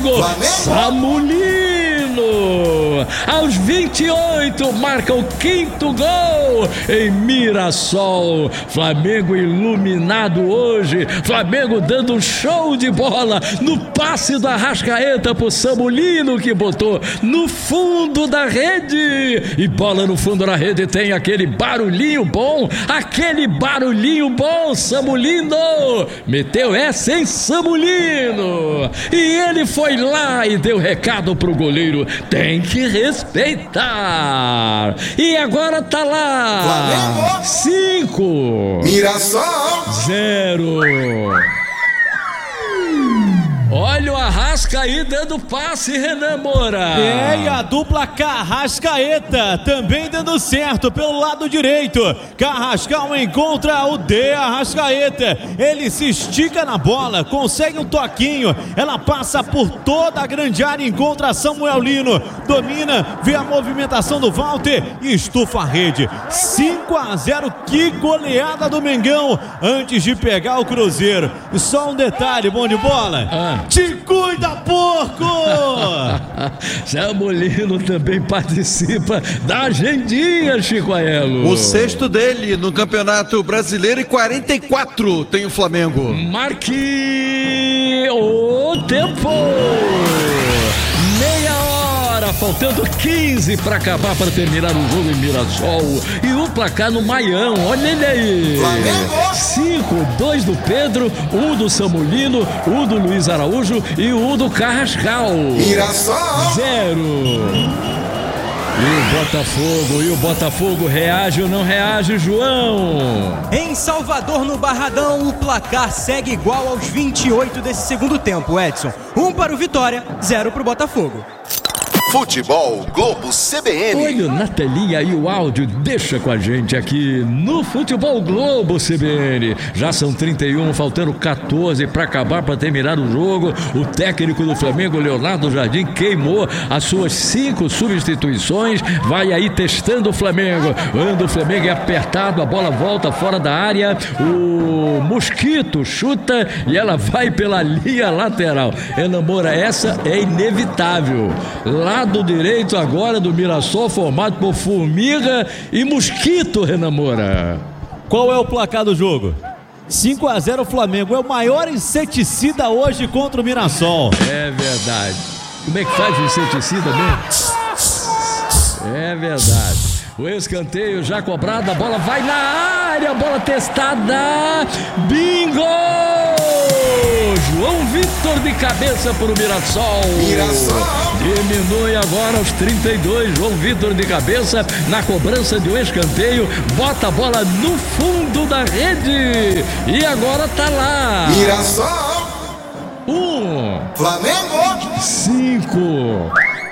Flamengo. Samulino. Aos 28 marca o 5º gol em Mirassol. Flamengo iluminado hoje. Flamengo dando um show de bola no passe da Arrascaeta pro Samulino, que botou no fundo da rede. E bola no fundo da rede tem aquele barulhinho bom. Samulino meteu essa em Samulino. E ele foi lá e deu recado pro goleiro: tem que respeitar. E agora tá lá: 5 Mirassol 0. Olha o Arrasca aí dando passe, Renan Moura. E a dupla Carrascaeta também dando certo pelo lado direito. Carrascal encontra o De Arrascaeta. Ele se estica na bola, consegue um toquinho. Ela passa por toda a grande área, encontra Samuel Lino. Domina, vê a movimentação do Walter e estufa a rede. 5-0, que goleada do Mengão antes de pegar o Cruzeiro. E só um detalhe, bom de bola. Te cuida, porco! Samulino também participa da agendinha, Chico Aelo. O 6º dele no Campeonato Brasileiro e 44 tem o Flamengo. Marque o tempo. Meia hora, faltando 15 para acabar, para terminar o jogo em Mirassol. E o placar no Maião, olha ele aí: 5, 2 do Pedro, 1 do Samulino, 1 do Luiz Araújo e 1 do Carrascal. Mirassol 0. E o Botafogo reage ou não reage, João? Em Salvador, no Barradão, o placar segue igual aos 28 desse segundo tempo, Edson. 1 para o Vitória, 0 para o Botafogo. Futebol Globo CBN. Olha na telinha aí o áudio, deixa com a gente aqui no Futebol Globo CBN. Já são 31, faltando 14 para acabar, para terminar o jogo. O técnico do Flamengo, Leonardo Jardim, queimou as suas 5 substituições. Vai aí testando o Flamengo. Quando o Flamengo é apertado, a bola volta fora da área. O Mosquito chuta e ela vai pela linha lateral. Renan Moura, essa é inevitável. Lado direito agora do Mirassol, formado por Formiga e Mosquito, Renan Moura. Qual é o placar do jogo? 5-0 Flamengo. É o maior inseticida hoje contra o Mirassol. É verdade. Como é que faz o inseticida mesmo? É verdade. O escanteio já cobrado, a bola vai na área, bola testada. Bingo! João Vitor de cabeça para o Mirassol. Diminui agora aos 32. João Vitor de cabeça na cobrança de um escanteio. Bota a bola no fundo da rede. E agora tá lá. Mirassol 1 Flamengo 5.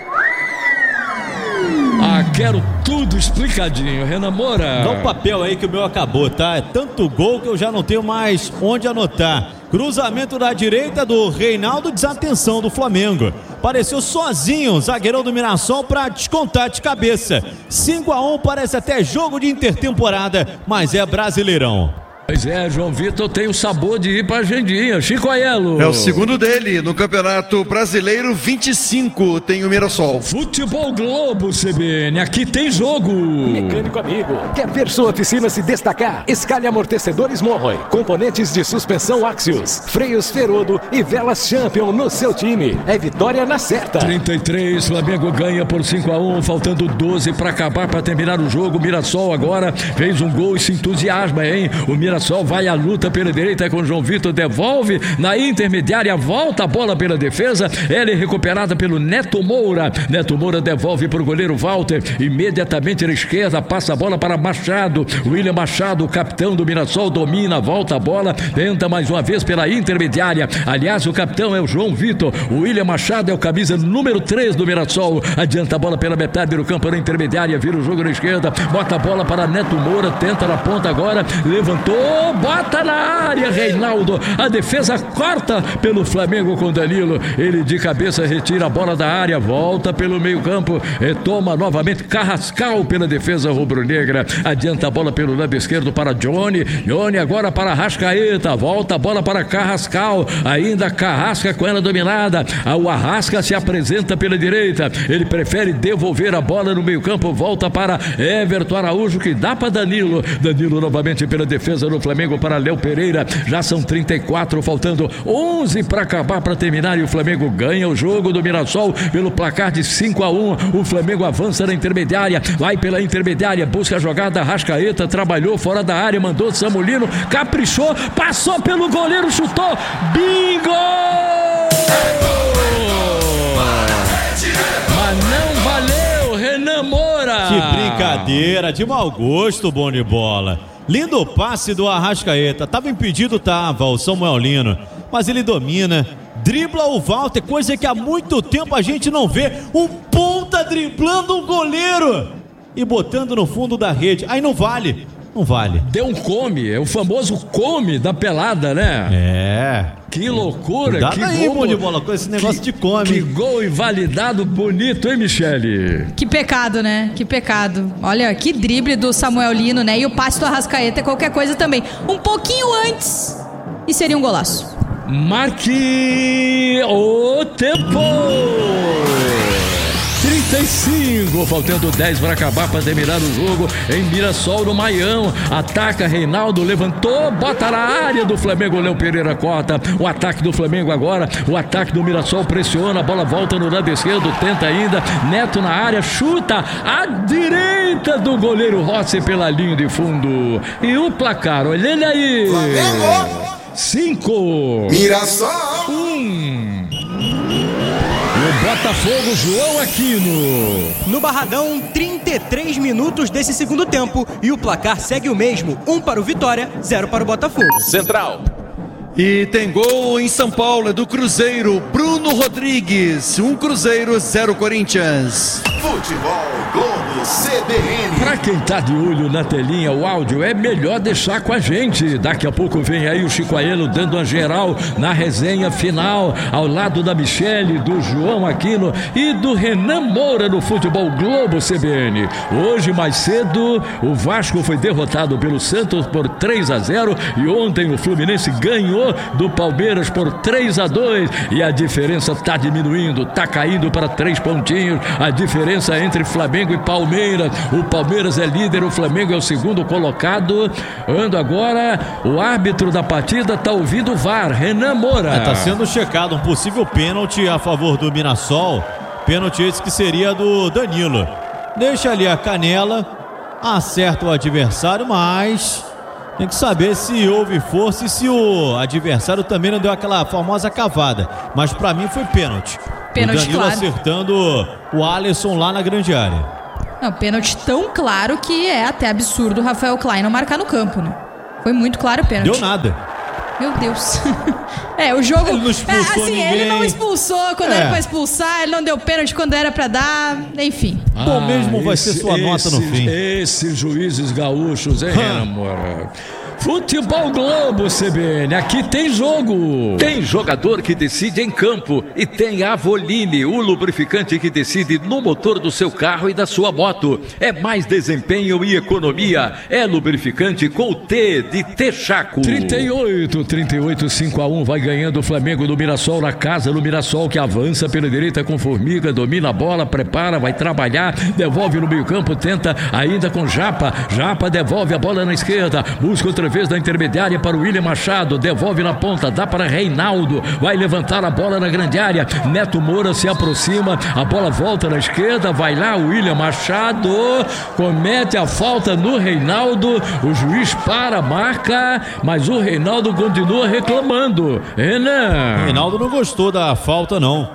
Quero tudo explicadinho, Renan Moura. Dá um papel aí que o meu acabou, tá? É tanto gol que eu já não tenho mais onde anotar. Cruzamento da direita do Reinaldo, desatenção do Flamengo. Apareceu sozinho o zagueirão do Mirassol para descontar de cabeça. 5-1, parece até jogo de intertemporada, mas é Brasileirão. Pois é, João Vitor tem o sabor de ir pra agendinha. Chico Aelo. É o 2º dele no Campeonato Brasileiro, 25 tem o Mirassol. Futebol Globo CBN, aqui tem jogo. Mecânico amigo, quer ver sua oficina se destacar? Escale amortecedores Monroy, componentes de suspensão Axios, freios Ferodo e velas Champion no seu time. É vitória na certa. 33, Flamengo ganha por 5-1, faltando 12 para acabar, para terminar o jogo. Mirassol agora fez um gol e se entusiasma, hein? O Mirassol vai à luta pela direita com o João Vitor, devolve na intermediária, volta a bola pela defesa, ela é recuperada pelo Neto Moura. Neto Moura devolve para o goleiro Walter, imediatamente na esquerda, passa a bola para Machado. William Machado, o capitão do Mirassol, domina, volta a bola, tenta mais uma vez pela intermediária. Aliás, o capitão é o João Vitor, o William Machado é o camisa número 3 do Mirassol. Adianta a bola pela metade do campo na intermediária, vira o jogo na esquerda, bota a bola para Neto Moura, tenta na ponta agora, levantou, bota na área, Reinaldo. A defesa corta pelo Flamengo com Danilo. Ele de cabeça retira a bola da área, volta pelo meio campo, retoma novamente Carrascal pela defesa rubro-negra. Adianta a bola pelo lado esquerdo para Johnny. Johnny agora para Arrascaeta. Volta a bola para Carrascal. Ainda Carrasca com ela dominada. O Arrasca se apresenta pela direita. Ele prefere devolver a bola no meio campo. Volta para Everton Araújo, que dá para Danilo. Danilo novamente pela defesa do Flamengo para Léo Pereira. Já são 34, faltando 11 para acabar, para terminar, e o Flamengo ganha o jogo do Mirassol pelo placar de 5-1. O Flamengo avança na intermediária, vai pela intermediária, busca a jogada. Arrascaeta trabalhou fora da área, mandou Samulino, caprichou, passou pelo goleiro, chutou, bingo! Mas não valeu, Renan Moura. Que brincadeira, de mau gosto, bom de bola. Lindo passe do Arrascaeta. Tava impedido, o Samuel Lino, mas ele domina, dribla o Walter, coisa que há muito tempo a gente não vê. Um ponta driblando um goleiro e botando no fundo da rede. Aí não vale. Não vale. Deu um come, é o famoso come da pelada, né? É. Que loucura, cuidado que aí, gol. bom de bola, com esse negócio de come. Que gol invalidado bonito, hein, Michele? Que pecado, né? Que pecado. Olha, que drible do Samuel Lino, né? E o passe do Arrascaeta é qualquer coisa também. Um pouquinho antes e seria um golaço. Marque o tempo. 35, faltando 10 para acabar, para terminar o jogo em Mirassol, no Maião. Ataca Reinaldo, levantou, bota na área do Flamengo, Léo Pereira corta. O ataque do Flamengo agora, o ataque do Mirassol pressiona, a bola volta no lado esquerdo, tenta ainda, Neto na área, chuta à direita do goleiro Rossi pela linha de fundo. E o placar, olha ele aí. Flamengo 5, Mirassol 1. O Botafogo, João Aquino. No Barradão, 33 minutos desse segundo tempo e o placar segue o mesmo, 1 para o Vitória, 0 para o Botafogo. Central. E tem gol em São Paulo, é do Cruzeiro, Bruno Rodrigues. 1 Cruzeiro, 0 Corinthians. Futebol Globo CBN. Pra quem tá de olho na telinha, o áudio é melhor deixar com a gente. Daqui a pouco vem aí o Chicoaelo dando a geral na resenha final, ao lado da Michele, do João Aquino e do Renan Moura no Futebol Globo CBN. Hoje, mais cedo, o Vasco foi derrotado pelo Santos por 3-0 e ontem o Fluminense ganhou do Palmeiras por 3-2 e a diferença tá diminuindo, tá caindo para 3 pontinhos. A diferença entre Flamengo e Palmeiras. O Palmeiras é líder, o Flamengo é o segundo colocado. Ando agora, o árbitro da partida tá ouvindo o VAR, Renan Moura. Tá sendo checado um possível pênalti a favor do Mirassol. Pênalti esse que seria do Danilo. Deixa ali a canela, acerta o adversário, mas tem que saber se houve força e se o adversário também não deu aquela famosa cavada. Mas pra mim foi pênalti. Pênalti, o Danilo claro. Acertando o Alisson lá na grande área. Não, pênalti tão claro que é até absurdo o Rafael Klein não marcar no campo, né? Foi muito claro o pênalti. Deu nada. Meu Deus. O jogo... Ele não expulsou ninguém. Ele não expulsou quando era pra expulsar, ele não deu pênalti quando era pra dar, enfim. Bom mesmo vai ser sua nota no fim. Esses juízes gaúchos, hein, Renan Moura? Futebol Globo CBN, aqui tem jogo. Tem jogador que decide em campo e tem Avoline, o lubrificante que decide no motor do seu carro e da sua moto. É mais desempenho e economia. É lubrificante com o T de Texaco. 38, 5-1, vai ganhando o Flamengo do Mirassol na casa do Mirassol, que avança pela direita com Formiga, domina a bola, prepara, vai trabalhar, devolve no meio campo, tenta ainda com Japa. Japa devolve a bola na esquerda, busca outra vez da intermediária para o William Machado, devolve na ponta, dá para Reinaldo, vai levantar a bola na grande área, Neto Moura se aproxima, a bola volta na esquerda, vai lá o William Machado, comete a falta no Reinaldo, o juiz para, marca, mas o Reinaldo continua reclamando. Renan. Reinaldo não gostou da falta não,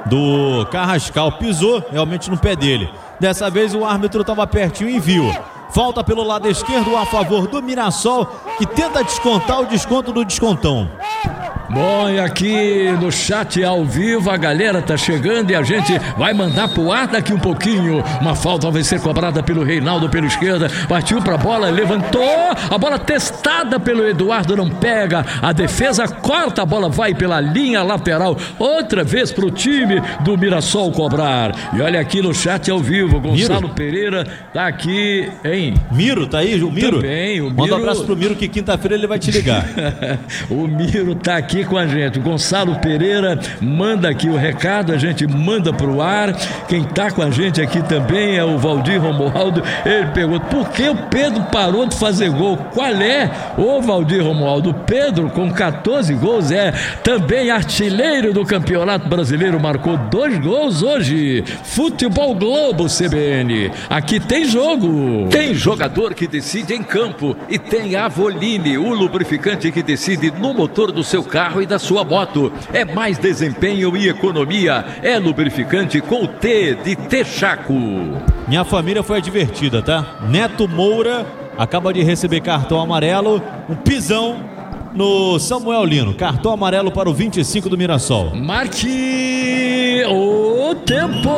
do Carrascal, pisou realmente no pé dele. Dessa vez o árbitro estava pertinho e viu. Falta pelo lado esquerdo a favor do Mirassol, que tenta descontar o desconto do descontão. Bom, e aqui no chat ao vivo a galera tá chegando e a gente vai mandar pro ar daqui um pouquinho. Uma falta vai ser cobrada pelo Reinaldo pela esquerda, partiu pra bola, levantou, a bola testada pelo Eduardo, não pega, a defesa corta, a bola vai pela linha lateral, outra vez pro time do Mirassol cobrar. E olha aqui no chat ao vivo, Gonçalo Pereira tá aqui, hein? Miro, tá aí, o Miro? Também, o Miro. Manda um abraço pro Miro que quinta-feira ele vai te ligar. O Miro tá aqui com a gente, o Gonçalo Pereira manda aqui o recado, a gente manda pro ar. Quem tá com a gente aqui também é o Valdir Romualdo. Ele pergunta, por que o Pedro parou de fazer gol? Qual é? Ô Valdir Romualdo, o Pedro com 14 gols é também artilheiro do Campeonato Brasileiro, marcou 2 gols hoje. Futebol Globo CBN, aqui tem jogo. Tem jogador que decide em campo e tem Avoline, o lubrificante que decide no motor do seu carro e da sua moto. É mais desempenho e economia. É lubrificante com o T de Texaco. Minha família foi advertida, tá? Neto Moura acaba de receber cartão amarelo, um pisão no Samuel Lino. Cartão amarelo para o 25 do Mirassol. Marque o tempo.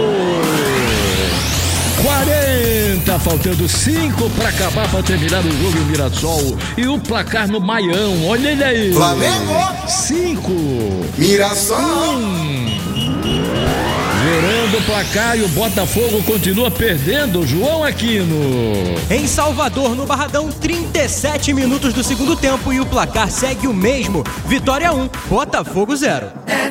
40, faltando 5 para acabar, para terminar o jogo em Mirassol. E o placar no Maião, olha ele aí. Flamengo 5, Mirassol 1. Gerando o placar e o Botafogo continua perdendo. João Aquino. Em Salvador, no Barradão, 37 minutos do segundo tempo e o placar segue o mesmo. Vitória 1, Botafogo 0.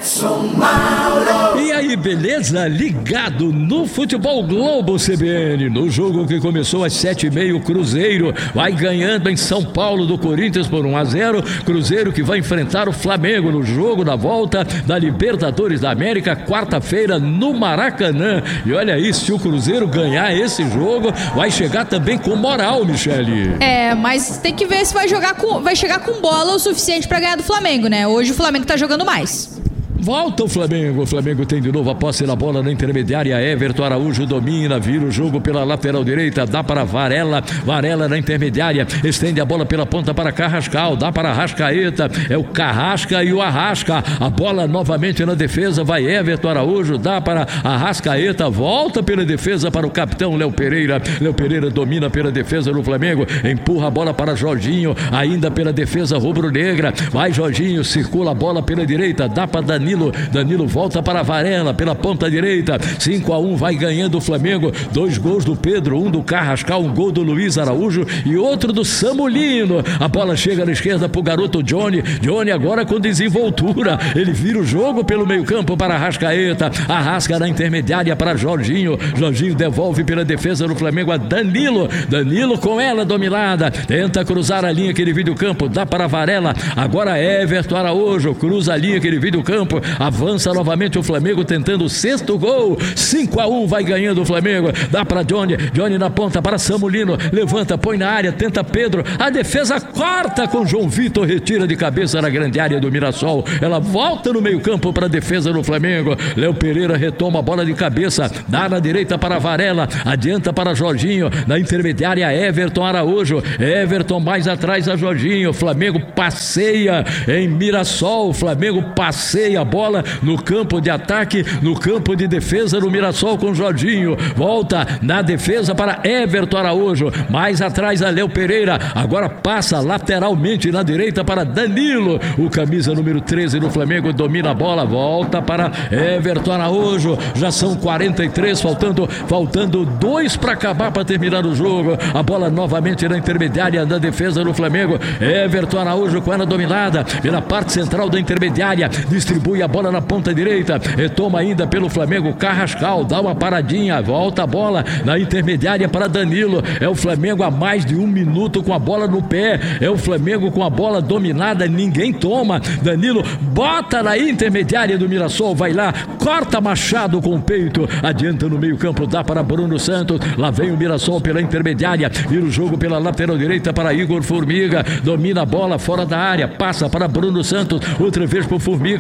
E aí, beleza? Ligado no Futebol Globo CBN. No jogo que começou às 7h30, o Cruzeiro vai ganhando em São Paulo do Corinthians por 1-0. Cruzeiro que vai enfrentar o Flamengo no jogo da volta da Libertadores da América, quarta-feira no Maracanã. E olha aí, se o Cruzeiro ganhar esse jogo, vai chegar também com moral, Michele. Mas tem que ver se vai chegar com bola o suficiente pra ganhar do Flamengo, né? Hoje o Flamengo tá jogando mais. Volta o Flamengo tem de novo a posse da bola na intermediária, Everton Araújo domina, vira o jogo pela lateral direita, dá para Varela na intermediária, estende a bola pela ponta para Carrascal, dá para Arrascaeta, é o Carrasca e o Arrasca, a bola novamente na defesa, vai Everton Araújo, dá para Arrascaeta, volta pela defesa para o capitão Léo Pereira domina pela defesa do Flamengo, empurra a bola para Jorginho, ainda pela defesa rubro-negra, vai Jorginho, circula a bola pela direita, dá para Danilo volta para Varela pela ponta direita, 5-1 vai ganhando o Flamengo, 2 gols do Pedro, um do Carrascal, um gol do Luiz Araújo e outro do Samulino, a bola chega na esquerda pro garoto Johnny agora com desenvoltura, ele vira o jogo pelo meio campo para Arrascaeta, Arrasca na intermediária para Jorginho devolve pela defesa do Flamengo a Danilo com ela dominada, tenta cruzar a linha que ele divide o campo, dá para Varela, agora Everton Araújo, cruza a linha que ele divide o campo, avança novamente o Flamengo tentando o 6º gol, 5-1 vai ganhando o Flamengo, dá para Johnny na ponta para Samulino, levanta, põe na área, tenta Pedro, a defesa corta com João Vitor, retira de cabeça na grande área do Mirassol, ela volta no meio campo para a defesa do Flamengo, Léo Pereira retoma a bola de cabeça, dá na direita para Varela, adianta para Jorginho, na intermediária Everton Araújo, Everton mais atrás a Jorginho, Flamengo passeia em Mirassol, Flamengo passeia a bola no campo de ataque, no campo de defesa do Mirassol com Jorginho, volta na defesa para Everton Araújo, mais atrás a Léo Pereira, agora passa lateralmente na direita para Danilo, o camisa número 13 do Flamengo domina a bola, volta para Everton Araújo, já são 43, faltando 2 para acabar, para terminar o jogo, a bola novamente na intermediária da defesa do Flamengo, Everton Araújo com ela dominada pela parte central da intermediária, distribui a bola na ponta direita, retoma ainda pelo Flamengo, Carrascal, dá uma paradinha, volta a bola na intermediária para Danilo, é o Flamengo há mais de 1 minuto com a bola no pé, é o Flamengo com a bola dominada, ninguém toma, Danilo bota na intermediária do Mirassol, vai lá, corta Machado com o peito, adianta no meio campo, dá para Bruno Santos, lá vem o Mirassol pela intermediária, vira o jogo pela lateral direita para Igor Formiga, domina a bola fora da área, passa para Bruno Santos, outra vez pro Formiga, dá uma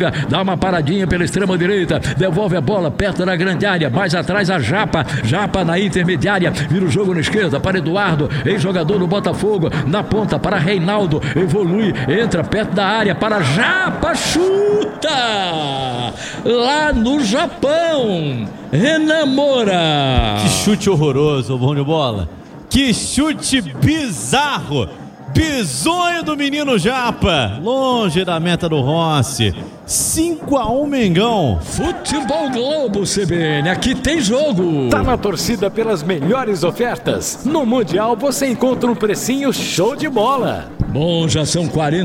uma paradinha pela extrema direita, devolve a bola perto da grande área, mais atrás a Japa na intermediária, vira o jogo na esquerda para Eduardo, ex-jogador do Botafogo, na ponta para Reinaldo, evolui, entra perto da área para Japa, chuta lá no Japão, Renan Moura. Que chute horroroso, bom de bola. Que chute bizarro. Bizonho do menino Japa. Longe da meta do Rossi. 5-1 Mengão. Futebol Globo CBN, aqui tem jogo. Tá na torcida pelas melhores ofertas. No Mundial você encontra um precinho show de bola. Bom, já são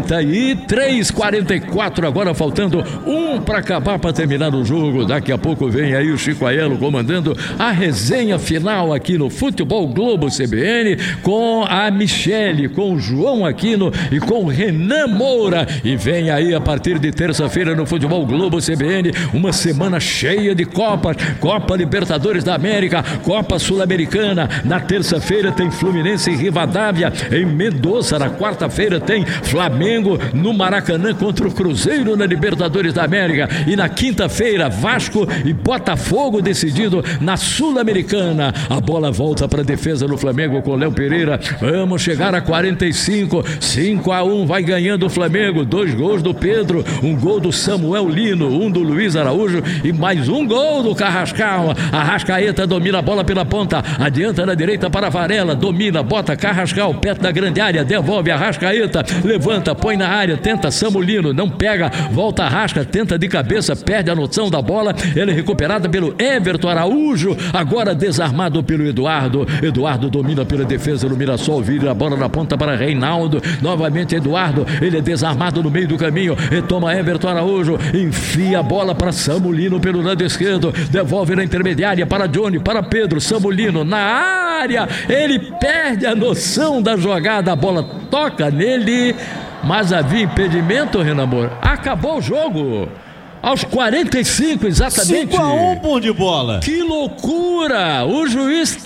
43, 44, agora faltando um para acabar, para terminar o jogo. Daqui a pouco vem aí o Chico Aiello comandando a resenha final aqui no Futebol Globo CBN, com a Michele, com o João Aquino e com o Renan Moura. E vem aí a partir de terça-feira no Futebol Globo CBN, uma semana cheia de Copas, Copa Libertadores da América, Copa Sul-Americana. Na terça-feira tem Fluminense e Rivadavia, em Mendoza. Na quarta-feira tem Flamengo no Maracanã contra o Cruzeiro na Libertadores da América. E na quinta-feira, Vasco e Botafogo decidido na Sul-Americana. A bola volta para a defesa do Flamengo com Léo Pereira. Vamos chegar a 45, 5-1, vai ganhando o Flamengo. 2 gols do Pedro, um gol do Samuel Lino, um do Luiz Araújo e mais um gol do Carrascal. Arrascaeta domina a bola pela ponta, adianta na direita para Varela, domina, bota Carrascal perto da grande área, devolve Arrascaeta, levanta, põe na área, tenta Samulino, não pega, volta Arrasca, tenta de cabeça, perde a noção da bola, ele é recuperada pelo Everton Araújo, agora desarmado pelo Eduardo domina pela defesa do Mirassol, vira a bola na ponta para Reinaldo, novamente Eduardo, ele é desarmado no meio do caminho, retoma Everton Araújo, enfia a bola para Samulino pelo lado esquerdo, devolve na intermediária para Johnny, para Pedro, Samulino na área, ele perde a noção da jogada, a bola toca nele, mas havia impedimento, Renan Moura. Acabou o jogo. Aos 45, exatamente. 5-1, bom de bola. Que loucura! O juiz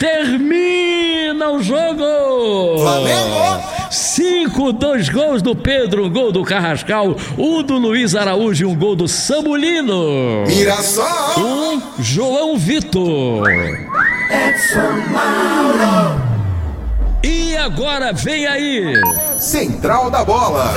termina o jogo. Flamengo! 5, 2 gols do Pedro, um gol do Carrascal, um do Luiz Araújo e um gol do Samulino. Mirassol! Um João Vitor. Edson Mauro! E agora vem aí. Central da Bola.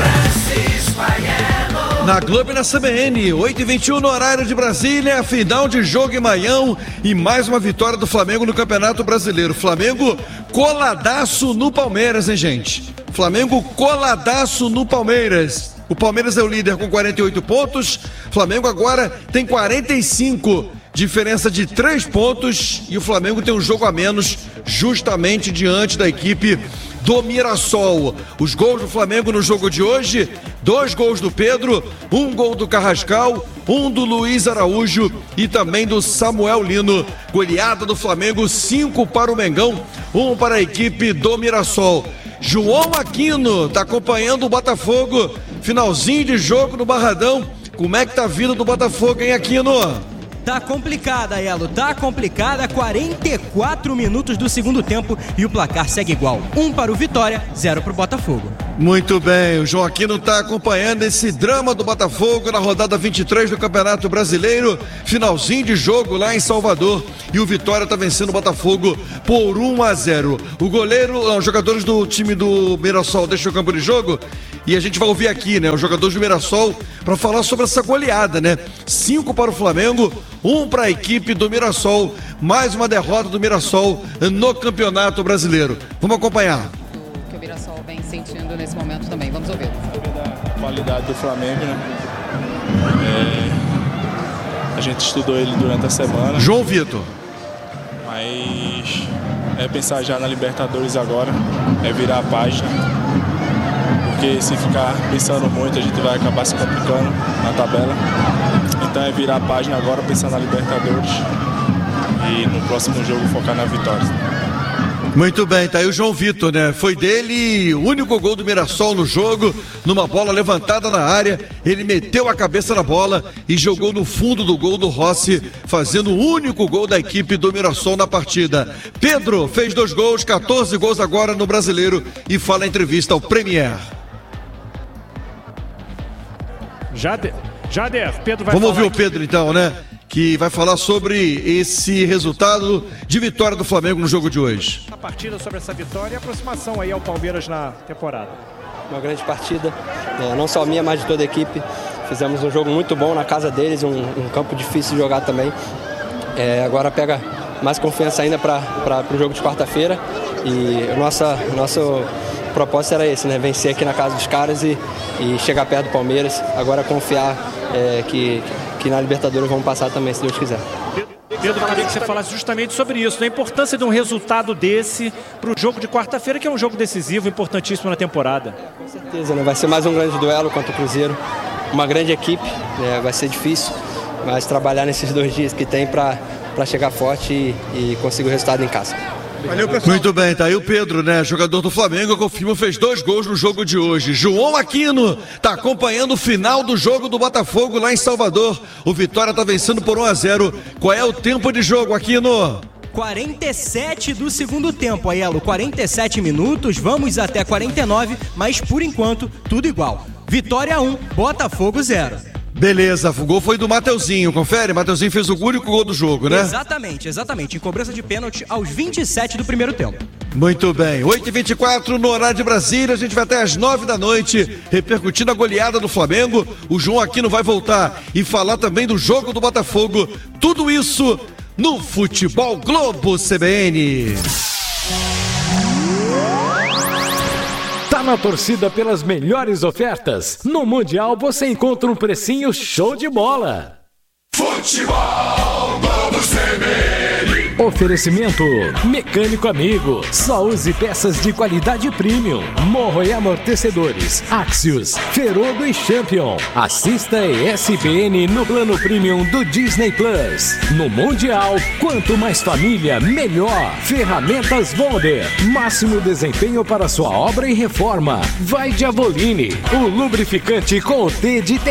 Na Globo e na CBN, 8h21 no horário de Brasília, final de jogo em Maião e mais uma vitória do Flamengo no Campeonato Brasileiro. Flamengo coladaço no Palmeiras, hein, gente? Flamengo coladaço no Palmeiras. O Palmeiras é o líder com 48 pontos, Flamengo agora tem 45, diferença de 3 pontos e o Flamengo tem um jogo a menos justamente diante da equipe do Mirassol. Os gols do Flamengo no jogo de hoje: 2 gols do Pedro, 1 gol do Carrascal, 1 do Luiz Araújo e também do Samuel Lino. Goleada do Flamengo, 5 para o Mengão, 1 para a equipe do Mirassol. João Aquino está acompanhando o Botafogo, finalzinho de jogo no Barradão. Como é que tá a vida do Botafogo, hein, Aquino? Tá complicada, Elo, tá complicada. 44 minutos do segundo tempo e o placar segue igual. 1 para o Vitória, 0 para o Botafogo. Muito bem, o João Aquino está acompanhando esse drama do Botafogo na rodada 23 do Campeonato Brasileiro. Finalzinho de jogo lá em Salvador e o Vitória está vencendo o Botafogo por 1-0. O goleiro, os jogadores do time do Mirassol deixam o campo de jogo e a gente vai ouvir aqui, né, os jogadores do Mirassol para falar sobre essa goleada, né? 5 para o Flamengo, 1 para a equipe do Mirassol. Mais uma derrota do Mirassol no Campeonato Brasileiro. Vamos acompanhar. O que o Mirassol vem sentindo nesse momento também. Vamos ouvir. A qualidade do Flamengo, né? A gente estudou ele durante a semana. João Vitor. Mas é pensar já na Libertadores agora, é virar a página. Porque se ficar pensando muito, a gente vai acabar se complicando na tabela. Então é virar a página agora, pensar na Libertadores e no próximo jogo focar na vitória. Muito bem, tá aí o João Vitor, né? Foi dele o único gol do Mirassol no jogo, numa bola levantada na área, ele meteu a cabeça na bola e jogou no fundo do gol do Rossi, fazendo o único gol da equipe do Mirassol na partida. Pedro fez 2 gols, 14 gols agora no Brasileiro e fala em entrevista ao Premier. Jader, Pedro vai Vamos falar ouvir o Pedro então, né? Que vai falar sobre esse resultado de vitória do Flamengo no jogo de hoje. a partida, sobre essa vitória e a aproximação aí ao Palmeiras na temporada. Uma grande partida, não só minha, mas de toda a equipe. Fizemos um jogo muito bom na casa deles, um campo difícil de jogar também. Agora pega mais confiança ainda para o jogo de quarta-feira. E nosso propósito era esse, né? Vencer aqui na casa dos caras e chegar perto do Palmeiras. Agora confiar que na Libertadores vamos passar também, se Deus quiser. Pedro, eu queria que você falasse justamente sobre isso, da importância de um resultado desse para o jogo de quarta-feira, que é um jogo decisivo, importantíssimo na temporada. Com certeza, né? Vai ser mais um grande duelo contra o Cruzeiro. Uma grande equipe, vai ser difícil, mas trabalhar nesses 2 dias que tem para chegar forte e conseguir o resultado em casa. Valeu, pessoal. Muito bem, tá aí o Pedro, né? Jogador do Flamengo, confirma, fez 2 gols no jogo de hoje. João Aquino tá acompanhando o final do jogo do Botafogo lá em Salvador. O Vitória tá vencendo por 1-0. Qual é o tempo de jogo, Aquino? 47 do segundo tempo, Aiello. 47 minutos, vamos até 49, mas por enquanto tudo igual. Vitória 1, Botafogo 0. Beleza, o gol foi do Mateuzinho, confere? Mateuzinho fez o único gol do jogo, né? Exatamente, em cobrança de pênalti aos 27 do primeiro tempo. Muito bem, 8h24 no horário de Brasília, a gente vai até às 9 da noite, repercutindo a goleada do Flamengo. O João Aquino vai voltar e falar também do jogo do Botafogo. Tudo isso no Futebol Globo CBN. Tá na torcida pelas melhores ofertas? No Mundial você encontra um precinho show de bola. Futebol Globo CBN. Oferecimento Mecânico Amigo. Só use peças de qualidade premium. Morro e amortecedores, Axios, Ferodo e Champion. Assista a ESPN no plano premium do Disney Plus. No Mundial, quanto mais família, melhor. Ferramentas Bonder. Máximo desempenho para sua obra e reforma. Vai de Avoline, o lubrificante com o T de